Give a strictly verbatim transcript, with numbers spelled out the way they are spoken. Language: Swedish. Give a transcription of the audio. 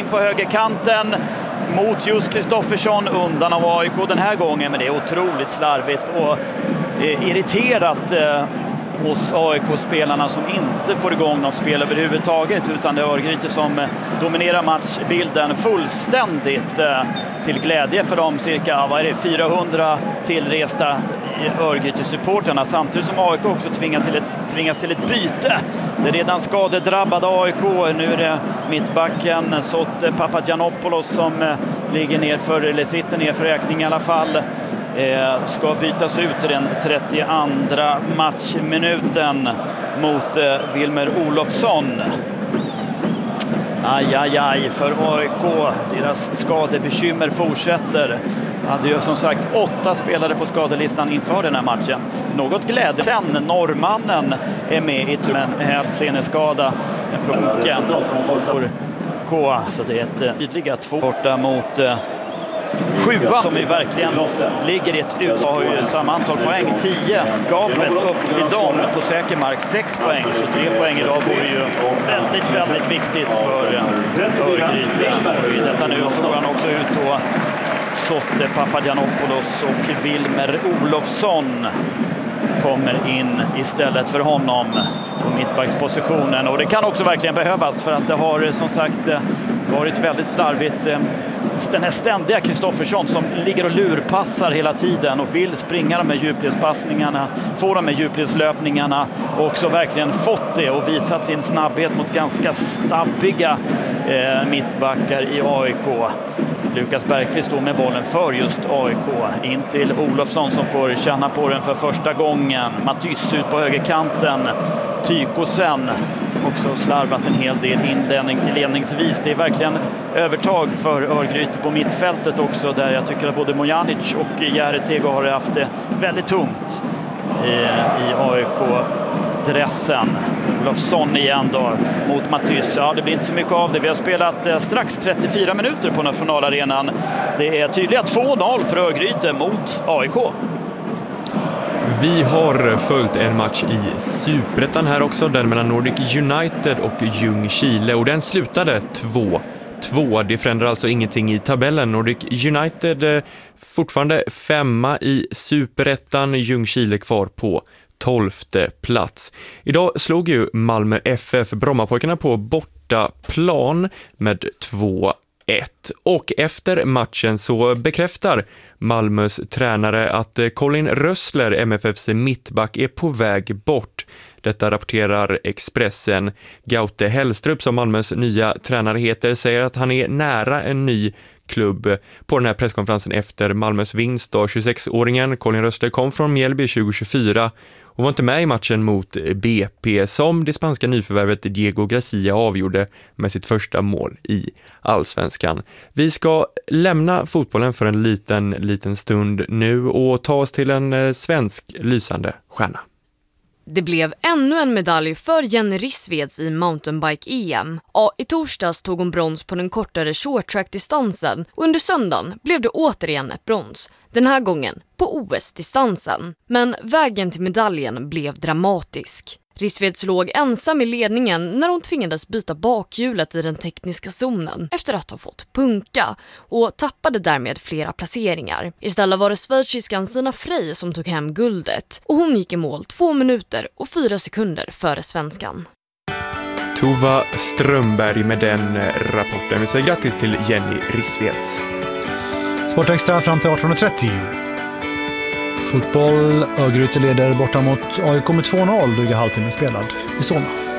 på högerkanten mot just Kristoffersson, undan av A I K den här gången, men det är otroligt slarvigt och eh, irriterat eh, hos A I K-spelarna som inte får igång något spel överhuvudtaget, utan det är Örgryte som eh, dominerar matchbilden fullständigt eh, till glädje för de cirka vad är det, fyrahundra tillresta Örgryte-supporterna, samtidigt som A I K också tvingas till ett, tvingas till ett byte. Det är redan skadedrabbade A I K. Nu är det mittbacken Sotte Papagiannopoulos som eh, ligger ner för, eller sitter ner för räkning i alla fall. Eh, ska bytas ut i den trettioandra matchminuten mot eh, Wilmer Olofsson. Aj, aj, aj för A I K. Deras skadebekymmer fortsätter. Hade ju som sagt åtta spelare på skadelistan inför den här matchen. Något glädje. Sen norrmannen är med i en hälseneskada. En provoken för K. Så det är ett tydliga två borta mot eh, sjua som vi verkligen ligger i ett ut. Har ju samma antal poäng, tio. Gapet upp till dem på säker mark, sex poäng. Så tre poäng idag vore ju väldigt, väldigt viktigt för Örgryte. Och i detta nu får han också ut då Sotte Papagiannopoulos och Wilmer Olofsson kommer in istället för honom på mittbackspositionen. Och det kan också verkligen behövas, för att det har som sagt varit väldigt slarvigt. Den här ständiga Kristoffersson som ligger och lurpassar hela tiden och vill springa de med djupledspassningarna, få de med djupledslöpningarna, och också verkligen fått det och visat sin snabbhet mot ganska stabbiga eh, mittbackar i A I K. Lukas Bergqvist står med bollen för just A I K. In till Olofsson som får känna på den för första gången. Matys ut på högerkanten. Tykosen som också slarvat en hel del inledningsvis. Det är verkligen övertag för Örgryte på mittfältet också, där jag tycker att både Mojanic och Järetego har haft det väldigt tungt i, i A I K-dressen. Olofsson igen då mot Matys. Ja, det blir inte så mycket av det. Vi har spelat eh, strax trettiofyra minuter på nationalarenan. Det är tydliga två noll för Örgryte mot A I K. Vi har följt en match i Superettan här också, den mellan Nordic United och Ljungskile, och den slutade två två. Det förändrar alltså ingenting i tabellen. Nordic United eh, fortfarande femma i Superettan, Ljungskile kvar på tolfte plats. Idag slog ju Malmö F F Brommapojkarna på bortaplan med två ett. Och efter matchen så bekräftar Malmös tränare att Colin Rössler, M F F:s mittback, är på väg bort. Detta rapporterar Expressen. Gaute Hellstrup, som Malmös nya tränare heter, säger att han är nära en ny klubb. På den här presskonferensen efter Malmös vinst då, tjugosex-åringen Colin Rössler kom från Mjällby tjugo tjugofyra och var inte med i matchen mot B P som det spanska nyförvärvet Diego Gracia avgjorde med sitt första mål i Allsvenskan. Vi ska lämna fotbollen för en liten, liten stund nu och ta oss till en svensk lysande stjärna. Det blev ännu en medalj för Jenny Rissveds i mountainbike-E M. Ja, i torsdags tog hon brons på den kortare shorttrack-distansen och under söndagen blev det återigen ett brons. Den här gången på O S-distansen. Men vägen till medaljen blev dramatisk. Rissveds låg ensam i ledningen när hon tvingades byta bakhjulet i den tekniska zonen efter att ha fått punka och tappade därmed flera placeringar. Istället var det schweiziskan Sina Frey som tog hem guldet och hon gick i mål två minuter och fyra sekunder före svenskan. Tova Strömberg med den rapporten. Vi säger grattis till Jenny Rissveds. Sportextra fram till arton trettio. Fotboll, Örgryte leder borta mot A I K med två noll, dryga halvtimme spelad i Solna.